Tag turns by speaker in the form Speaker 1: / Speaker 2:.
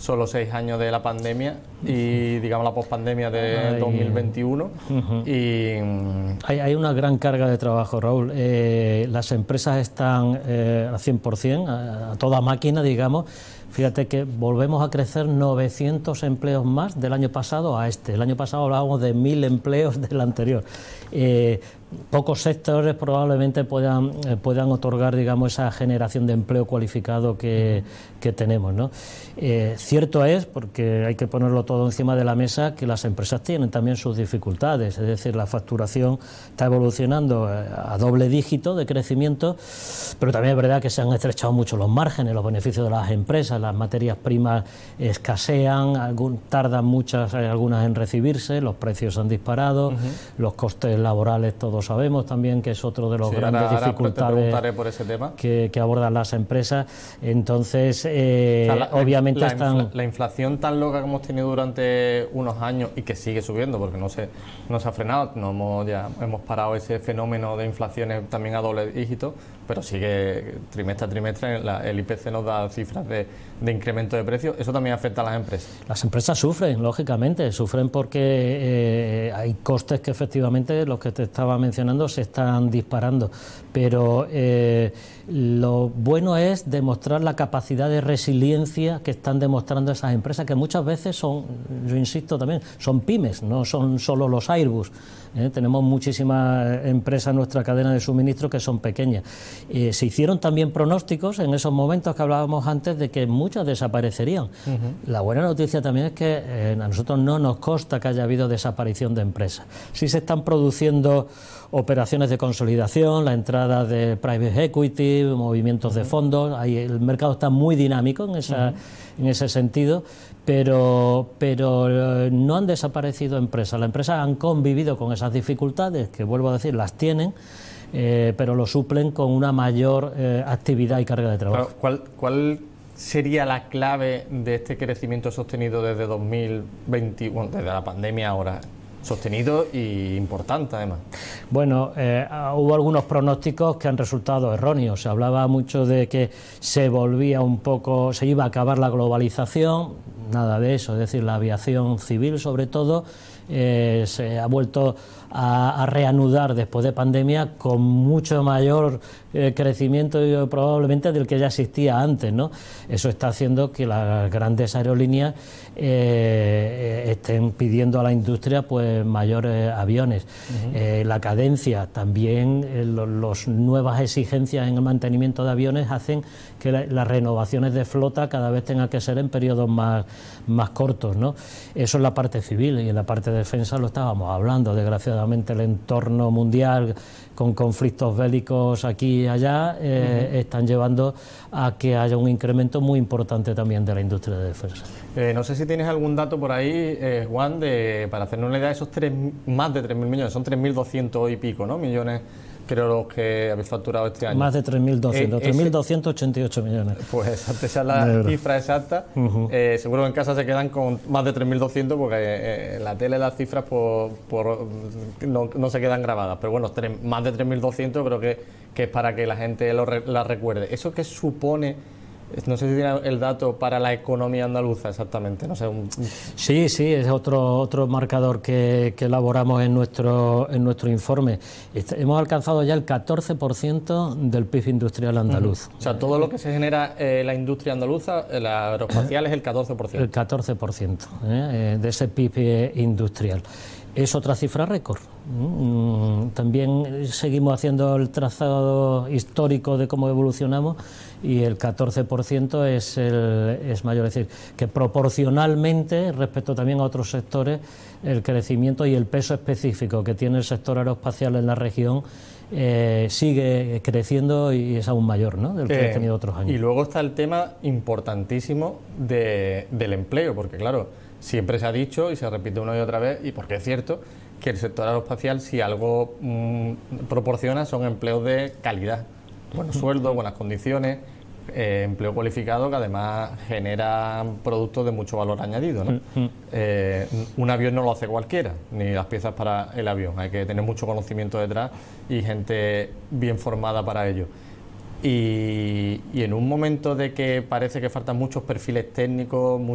Speaker 1: solo 6 años de la pandemia y, digamos, la pospandemia de 2021. Y
Speaker 2: hay una gran carga de trabajo, Raúl. Las empresas están al 100%, a toda máquina, digamos. Fíjate que volvemos a crecer 900 empleos más del año pasado a este. El año pasado hablábamos de 1000 empleos del anterior. Pocos sectores probablemente puedan otorgar, digamos, esa generación de empleo cualificado que tenemos, ¿no? Cierto es, porque hay que ponerlo todo encima de la mesa, que las empresas tienen también sus dificultades, es decir, la facturación está evolucionando a doble dígito de crecimiento, pero también es verdad que se han estrechado mucho los márgenes, los beneficios de las empresas, las materias primas escasean, tardan muchas, algunas en recibirse, los precios han disparado, los costes laborales todos sabemos también que es otro de los grandes dificultades
Speaker 1: por ese tema.
Speaker 2: Que abordan las empresas. Entonces, obviamente
Speaker 1: la inflación tan loca que hemos tenido durante unos años y que sigue subiendo porque no se ha frenado, hemos parado ese fenómeno de inflaciones también a doble dígito, pero sigue trimestre a trimestre. El IPC nos da cifras de incremento de precios. Eso también afecta a las empresas.
Speaker 2: Las empresas sufren, lógicamente, sufren porque hay costes que efectivamente, los que te estaba mencionando, se están disparando, pero lo bueno es demostrar la capacidad de resiliencia que están demostrando esas empresas, que muchas veces son, yo insisto también, son pymes, no son solo los Airbus. Tenemos muchísimas empresas en nuestra cadena de suministro que son pequeñas. Se hicieron también pronósticos en esos momentos que hablábamos antes de que muchas desaparecerían. La buena noticia también es que a nosotros no nos consta que haya habido desaparición de empresas. Sí se están produciendo operaciones de consolidación, la entrada de private equity, movimientos de fondos. El mercado está muy dinámico en ese sentido, pero no han desaparecido empresas. Las empresas han convivido con esas dificultades, que vuelvo a decir, las tienen, pero lo suplen con una mayor actividad y carga de trabajo.
Speaker 1: ¿Cuál sería la clave de este crecimiento sostenido desde 2021, desde la pandemia ahora? Sostenido y importante, además.
Speaker 2: Bueno, hubo algunos pronósticos que han resultado erróneos. Se hablaba mucho de que se iba a acabar la globalización, nada de eso. Es decir, la aviación civil, sobre todo, se ha vuelto a reanudar después de pandemia con mucho mayor crecimiento probablemente del que ya existía antes, ¿no? Eso está haciendo que las grandes aerolíneas estén pidiendo a la industria pues mayores aviones. La cadencia también, las nuevas exigencias en el mantenimiento de aviones hacen que las renovaciones de flota cada vez tengan que ser en periodos más cortos, ¿no? Eso es la parte civil, y en la parte de defensa lo estábamos hablando. Desgraciadamente el entorno mundial con conflictos bélicos aquí y allá están llevando a que haya un incremento muy importante también de la industria de defensa.
Speaker 1: No sé si tienes algún dato por ahí, Juan, para hacernos una idea de esos más de 3.000 millones, son 3.200 y pico, ¿no? Millones, creo, los que habéis facturado este año.
Speaker 2: Más de 3.200, 3.288 millones.
Speaker 1: Pues esa es la cifra exacta. Seguro que en casa se quedan con más de 3.200 porque en la tele las cifras no se quedan grabadas. Pero bueno, más de 3.200 creo que es para que la gente la recuerde. ¿Eso qué supone? No sé si tiene el dato para la economía andaluza exactamente, no sé.
Speaker 2: Sí, es otro marcador que elaboramos en nuestro informe. Hemos alcanzado ya el 14% del PIB industrial andaluz.
Speaker 1: O sea, todo lo que se genera la industria andaluza, la aeroespacial, es el 14%.
Speaker 2: El 14% de ese PIB industrial. Es otra cifra récord. También seguimos haciendo el trazado histórico de cómo evolucionamos y el 14% es mayor. Es decir, que proporcionalmente, respecto también a otros sectores, el crecimiento y el peso específico que tiene el sector aeroespacial en la región sigue creciendo y es aún mayor, ¿no?, del que ha tenido otros años.
Speaker 1: Y luego está el tema importantísimo del empleo, porque claro, siempre se ha dicho y se repite una y otra vez, y porque es cierto, que el sector aeroespacial, si algo proporciona, son empleos de calidad, buenos sueldos, buenas condiciones, empleo cualificado, que además genera productos de mucho valor añadido, ¿no? Un avión no lo hace cualquiera, ni las piezas para el avión, hay que tener mucho conocimiento detrás y gente bien formada para ello. Y en un momento de que parece que faltan muchos perfiles técnicos,